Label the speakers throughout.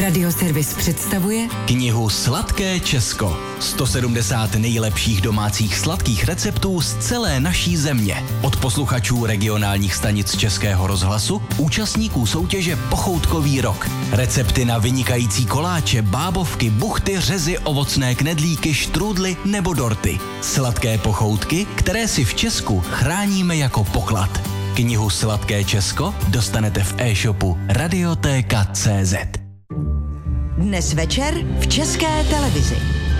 Speaker 1: Radioservis představuje
Speaker 2: knihu Sladké Česko. 170 nejlepších domácích sladkých receptů z celé naší země. Od posluchačů regionálních stanic Českého rozhlasu, účastníků soutěže Pochoutkový rok. Recepty na vynikající koláče, bábovky, buchty, řezy, ovocné knedlíky, štrůdly nebo dorty. Sladké pochoutky, které si v Česku chráníme jako poklad. Knihu Sladké Česko dostanete v e-shopu Radiotéka.cz.
Speaker 3: Dnes večer v České televizi.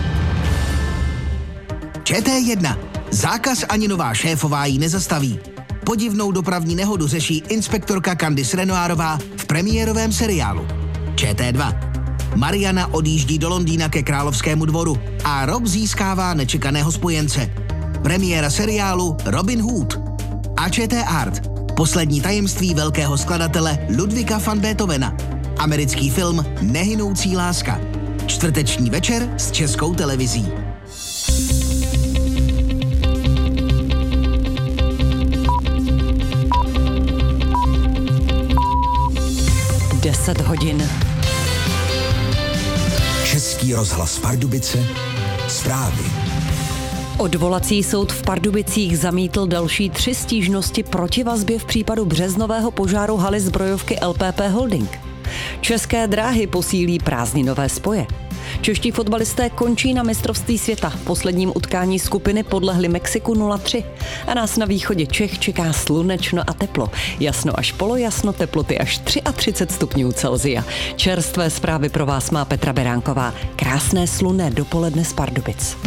Speaker 4: ČT1. Zákaz ani nová šéfová ji nezastaví. Podivnou dopravní nehodu řeší inspektorka Candice Renoirová v premiérovém seriálu. ČT2. Mariana odjíždí do Londýna ke Královskému dvoru a Rob získává nečekaného spojence. Premiéra seriálu Robin Hood. A ČT Art. Poslední tajemství velkého skladatele Ludwiga van Beethovena. Americký film Nehynoucí láska. Čtvrteční večer s Českou televizí.
Speaker 1: Deset hodin.
Speaker 5: Český rozhlas Pardubice. Zprávy.
Speaker 1: Odvolací soud v Pardubicích zamítl další 3 stížnosti proti vazbě v případu březnového požáru haly zbrojovky LPP Holding. České dráhy posílí prázdninové spoje. Čeští fotbalisté končí na mistrovství světa. V posledním utkání skupiny podlehli Mexiku 0-3. A nás na východě Čech čeká slunečno a teplo. Jasno až polojasno, teploty až 33 stupňů Celsia. Čerstvé zprávy pro vás má Petra Beránková. Krásné slunné dopoledne z Pardubic.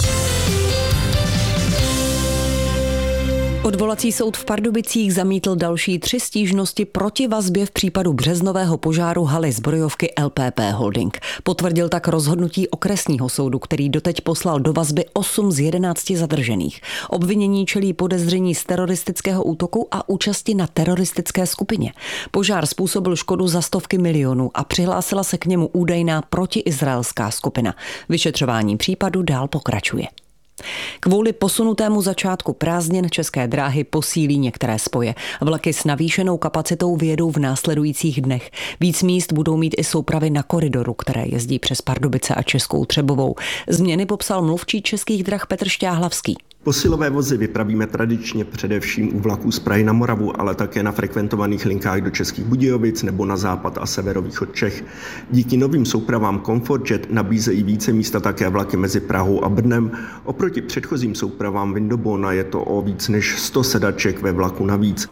Speaker 1: Odvolací soud v Pardubicích zamítl další 3 stížnosti proti vazbě v případu březnového požáru haly zbrojovky LPP Holding. Potvrdil tak rozhodnutí okresního soudu, který doteď poslal do vazby 8 z 11 zadržených. Obvinění čelí podezření z teroristického útoku a účasti na teroristické skupině. Požár způsobil škodu za stovky milionů a přihlásila se k němu údajná protiizraelská skupina. Vyšetřování případu dál pokračuje. Kvůli posunutému začátku prázdnin České dráhy posílí některé spoje. Vlaky s navýšenou kapacitou vyjedou v následujících dnech. Víc míst budou mít i soupravy na koridoru, které jezdí přes Pardubice a Českou Třebovou. Změny popsal mluvčí Českých drah Petr Šťáhlavský.
Speaker 6: Posilové vozy vypravíme tradičně především u vlaků z Prahy na Moravu, ale také na frekventovaných linkách do Českých Budějovic nebo na západ a severovýchod Čech. Díky novým soupravám Comfortjet nabízejí více místa také vlaky mezi Prahou a Brnem. Oproti předchozím soupravám Windobona je to o víc než 100 sedaček ve vlaku navíc.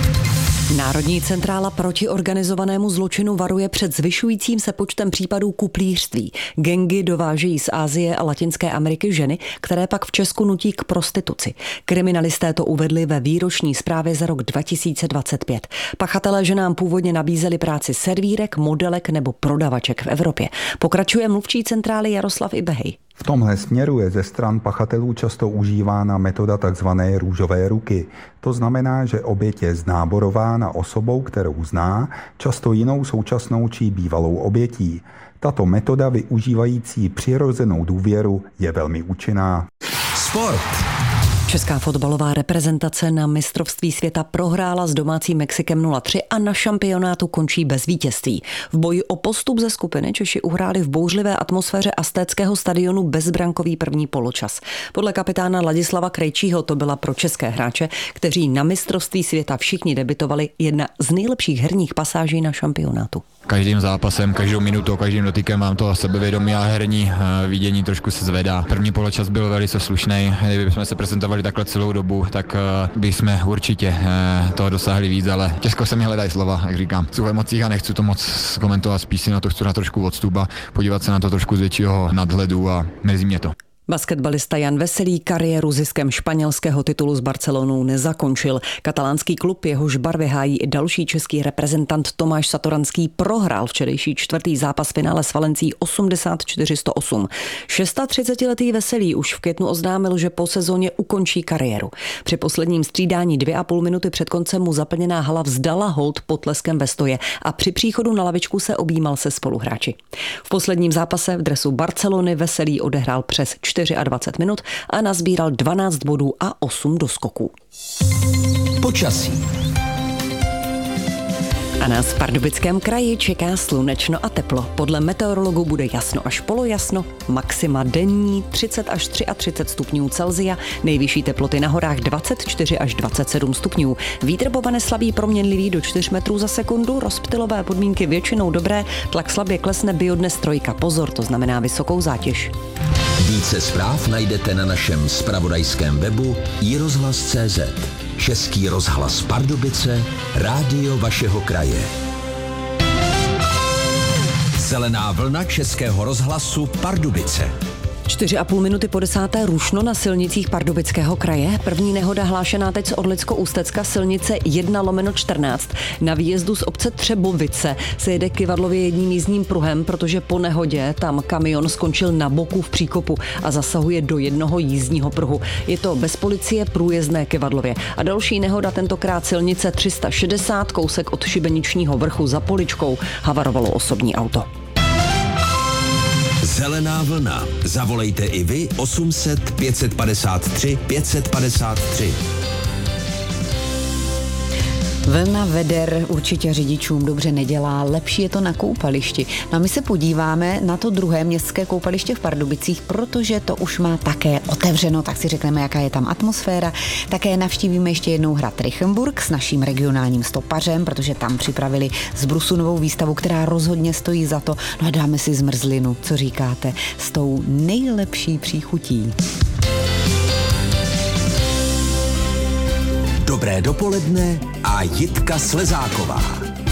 Speaker 1: Národní centrála proti organizovanému zločinu varuje před zvyšujícím se počtem případů kuplířství. Gangy dovážejí z Asie a Latinské Ameriky ženy, které pak v Česku nutí k prostituci. Kriminalisté to uvedli ve výroční zprávě za rok 2025. Pachatelé ženám původně nabízeli práci servírek, modelek nebo prodavaček v Evropě. Pokračuje mluvčí centrály Jaroslav Ibehej.
Speaker 7: V tomhle směru je ze stran pachatelů často užívána metoda tzv. Růžové ruky. To znamená, že oběť je znáborována osobou, kterou zná, často jinou současnou či bývalou obětí. Tato metoda využívající přirozenou důvěru je velmi účinná.
Speaker 5: Sport.
Speaker 1: Česká fotbalová reprezentace na mistrovství světa prohrála s domácím Mexikem 0-3 a na šampionátu končí bez vítězství. V boji o postup ze skupiny Češi uhráli v bouřlivé atmosféře Aztéckého stadionu bezbrankový první poločas. Podle kapitána Ladislava Krejčího to byla pro české hráče, kteří na mistrovství světa všichni debutovali, jedna z nejlepších herních pasáží na šampionátu.
Speaker 8: Každým zápasem, každou minutou, každým dotykem mám to sebevědomí a herní vidění trošku se zvedá. První poločas byl velice slušný. Kdybychom se prezentovali takhle celou dobu, tak bychom určitě toho dosáhli víc, ale těžko se mi hledají slova, jak říkám. Jsou v emocích a nechci to moc komentovat, spíš si na to chci na trošku odstup a podívat se na to trošku z většího nadhledu a mrzí mě to.
Speaker 1: Basketbalista Jan Veselý kariéru ziskem španělského titulu s Barcelonou nezakončil. Katalánský klub, jehož barvy hájí i další český reprezentant Tomáš Satoranský, prohrál včerejší 4. zápas finále s Valencí 84-108. 36letý Veselý už v květnu oznámil, že po sezóně ukončí kariéru. Při posledním střídání 2,5 minuty před koncem mu zaplněná hala vzdala hold potleskem ve stoje a při příchodu na lavičku se objímal se spoluhráči. V posledním zápase v dresu Barcelony Veselý odehrál přes 24 minut a nazbíral 12 bodů a 8 doskoků.
Speaker 5: Počasí.
Speaker 1: A nás v Pardubickém kraji čeká slunečno a teplo. Podle meteorologů bude jasno až polojasno, maxima denní 30 až 33 stupňů Celsia, nejvyšší teploty na horách 24 až 27 stupňů. Vítr povane slabý proměnlivý do 4 metrů za sekundu, rozptylové podmínky většinou dobré, tlak slabě klesne biodnes 3. Pozor, to znamená vysokou zátěž.
Speaker 5: Více zpráv najdete na našem zpravodajském webu iRozhlas.cz. Český rozhlas Pardubice, rádio vašeho kraje. Zelená vlna Českého rozhlasu Pardubice.
Speaker 1: 4,5 minuty po 10. rušno na silnicích Pardubického kraje. První nehoda hlášená teď z Orlicko-Ústecka, silnice 1/14. Na výjezdu z obce Třebovice se jede kyvadlově jedním jízdním pruhem, protože po nehodě tam kamion skončil na boku v příkopu a zasahuje do jednoho jízdního pruhu. Je to bez policie průjezdné kyvadlově. A další nehoda, tentokrát silnice 360, kousek od Šibeničního vrchu za Poličkou, havarovalo osobní auto.
Speaker 5: Zelená vlna. Zavolejte i vy 800 553 553.
Speaker 9: Vlna veder určitě řidičům dobře nedělá, lepší je to na koupališti. No a my se podíváme na to druhé městské koupaliště v Pardubicích, protože to už má také otevřeno, tak si řekneme, jaká je tam atmosféra. Také navštívíme ještě jednou hrad Rychenburg s naším regionálním stopařem, protože tam připravili z brusu novou výstavu, která rozhodně stojí za to. No a dáme si zmrzlinu, co říkáte, s tou nejlepší příchutí.
Speaker 5: Dobré dopoledne a Jitka Slezáková.